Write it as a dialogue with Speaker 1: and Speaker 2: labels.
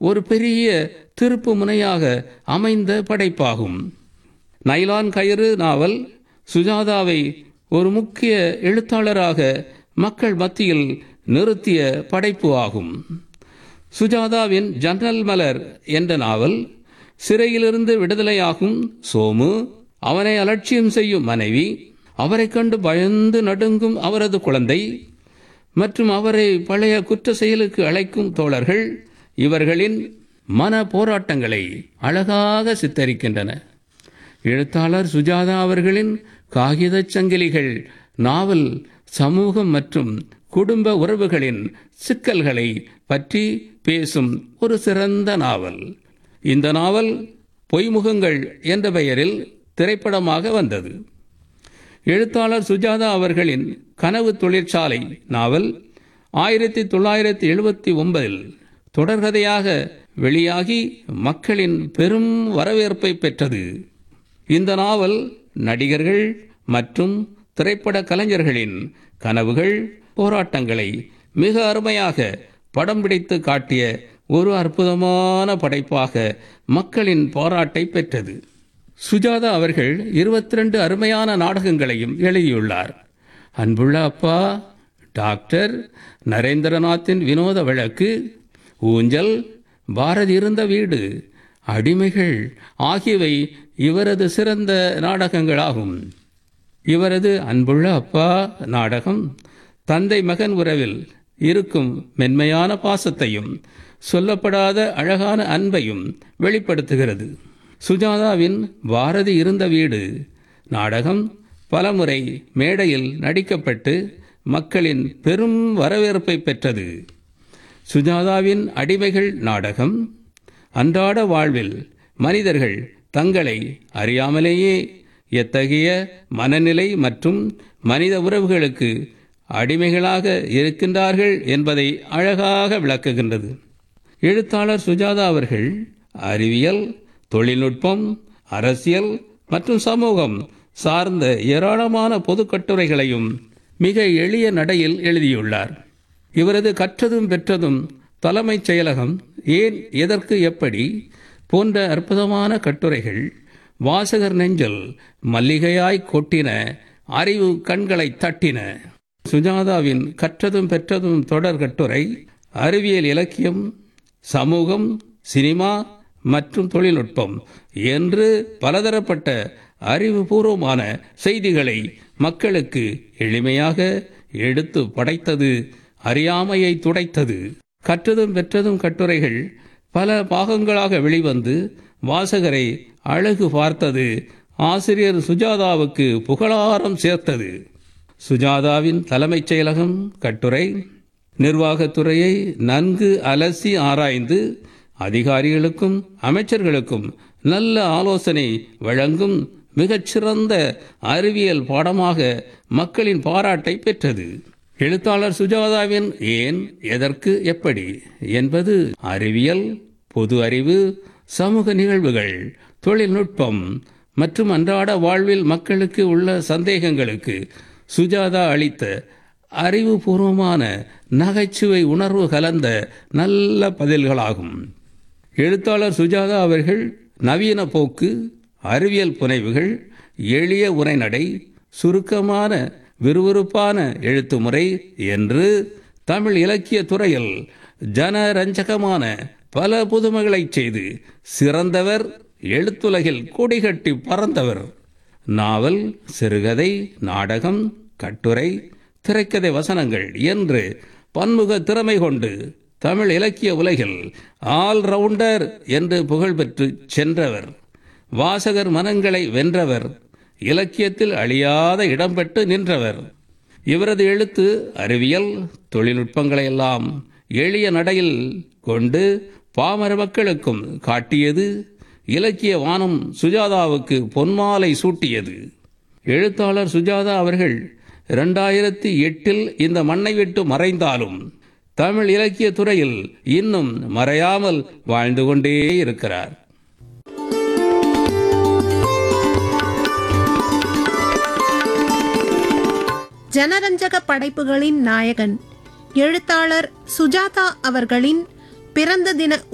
Speaker 1: ஒரு பெரிய திருப்பு முனையாக அமைந்த படைப்பாகும். நைலான் கயிறு நாவல் சுஜாதாவை ஒரு முக்கிய எழுத்தாளராக மக்கள் மத்தியில் நிறுத்திய படைப்பு ஆகும். சுஜாதாவின் ஜன்னல் மலர் என்ற நாவல் சிறையிலிருந்து விடுதலையாகும் சோமு, அவனை அலட்சியம் செய்யும் மனைவி, அவரை கண்டு பயந்து நடுங்கும் அவரது குழந்தை மற்றும் அவரை பழைய குற்ற செயலுக்கு அழைக்கும் தோழர்கள், இவர்களின் மன போராட்டங்களை அழகாக சித்தரிக்கின்றன. எழுத்தாளர் சுஜாதா அவர்களின் காகிதச் சங்கிலிகள் நாவல் சமூகம் மற்றும் குடும்ப உறவுகளின் சிக்கல்களை பற்றி பேசும் ஒரு சிறந்த நாவல். இந்த நாவல் பொய்முகங்கள் என்ற பெயரில் திரைப்படமாக வந்தது. எழுத்தாளர் சுஜாதா அவர்களின் கனவு தொழிற்சாலை நாவல் 1979 தொடர்கதையாக வெளியாகி மக்களின் பெரும் வரவேற்பை பெற்றது. இந்த நாவல் நடிகர்கள் மற்றும் திரைப்பட கலைஞர்களின் கனவுகள், போராட்டங்களை மிக அருமையாக படம் பிடித்து காட்டிய ஒரு அற்புதமான படைப்பாக மக்களின் பாராட்டை பெற்றது. சுஜாதா அவர்கள் 22 அருமையான நாடகங்களையும் எழுதியுள்ளார். அன்புள்ள அப்பா, டாக்டர், நரேந்திரநாத்தின் வினோத வழக்கு, ஊஞ்சல், பாரதி இருந்த வீடு, அடிமைகள் ஆகியவை இவரது சிறந்த நாடகங்களாகும். இவரது அன்புள்ள அப்பா நாடகம் தந்தை மகன் உறவில் இருக்கும் மென்மையான பாசத்தையும் சொல்லப்படாத அழகான அன்பையும் வெளிப்படுத்துகிறது. சுஜாதாவின் பாரதி இருந்த வீடு நாடகம் பலமுறை மேடையில் நடிக்கப்பட்டு மக்களின் பெரும் வரவேற்பை பெற்றது. சுஜாதாவின் அடிமைகள் நாடகம் அன்றாட வாழ்வில் மனிதர்கள் தங்களை அறியாமலேயே எத்தகைய மனநிலை மற்றும் மனித உறவுகளுக்கு அடிமைகளாக இருக்கின்றார்கள் என்பதை அழகாக விளக்குகின்றது. எழுத்தாளர் சுஜாதா அவர்கள் அறிவியல், தொழில்நுட்பம், அரசியல் மற்றும் சமூகம் சார்ந்த ஏராளமான பொது கட்டுரைகளையும் மிக எளிய நடையில் எழுதியுள்ளார். இவரது கற்றதும் பெற்றதும், தலைமைச் செயலகம், ஏன், எதற்கு, எப்படி போன்ற அற்புதமான கட்டுரைகள் வாசகர் நெஞ்சில் மல்லிகையாய் கொட்டின, அறிவு கண்களை தட்டின. சுஜாதாவின் கற்றதும் பெற்றதும் தொடர் கட்டுரை அறிவியல், இலக்கியம், சமூகம், சினிமா மற்றும் தொழில்நுட்பம் என்று பலதரப்பட்ட அறிவுபூர்வமான செய்திகளை மக்களுக்கு எளிமையாக எடுத்து படைத்தது, அறியாமையை துடைத்தது. கற்றதும் பெற்றதும் கட்டுரைகள் பல பாகங்களாக வெளிவந்து வாசகரை அழகு பார்த்தது, ஆசிரியர் சுஜாதாவுக்கு புகழாரம் சேர்த்தது. சுஜாதாவின் தலைமைச் செயலகம் கட்டுரை நிர்வாகத்துறையை நன்கு அலசி ஆராய்ந்து அதிகாரிகளுக்கும் அமைச்சர்களுக்கும் நல்ல ஆலோசனை வழங்கும் மிகச்சிறந்த அறிவியல் பாடமாக மக்களின் பாராட்டை பெற்றது. எழுத்தாளர் சுஜாதாவின் ஏன், எதற்கு, எப்படி என்பது அறிவியல், பொது அறிவு, சமூக நிகழ்வுகள், தொழில்நுட்பம் மற்றும் அன்றாட வாழ்வில் மக்களுக்கு உள்ள சந்தேகங்களுக்கு சுஜாதா அளித்த அறிவுபூர்வமான நகைச்சுவை உணர்வு கலந்த நல்ல பதில்களாகும். எழுத்தாளர் சுஜாதா அவர்கள் நவீன போக்கு, அறிவியல் புனைவுகள், எளிய உரைநடை, சுருக்கமான விறுவிறுப்பான எழுத்துமுறை என்று தமிழ் இலக்கிய துறையில் ஜனரஞ்சகமான பல புதுமைகளை செய்து சிறந்தவர், எழுத்துலகில் கொடிகட்டி பறந்தவர். நாவல், சிறுகதை, நாடகம், கட்டுரை, திரைக்கதை வசனங்கள் என்று பன்முக திறமை கொண்டு தமிழ் இலக்கிய உலகில் ஆல்ரவுண்டர் என்று புகழ்பெற்று சென்றவர். வாசகர் மனங்களை வென்றவர், இலக்கியத்தில் அழியாத இடம் பெற்று நின்றவர். இவரது எழுத்து அறிவியல், தொழில்நுட்பங்களையெல்லாம் எளிய நடையில் கொண்டு பாமர மக்களுக்கும் காட்டியது. இலக்கிய வானம் சுஜாதாவுக்கு பொன்மாலை சூட்டியது. எழுத்தாளர் சுஜாதா அவர்கள் 2008 இந்த மண்ணை விட்டு மறைந்தாலும் தமிழ் இலக்கிய துறையில் இன்னும் மறையாமல் வாழ்ந்து கொண்டே இருக்கிறார்.
Speaker 2: ஜனரஞ்சக படைப்புகளின் நாயகன் எழுத்தாளர் சுஜாதா அவர்களின் பிறந்த தின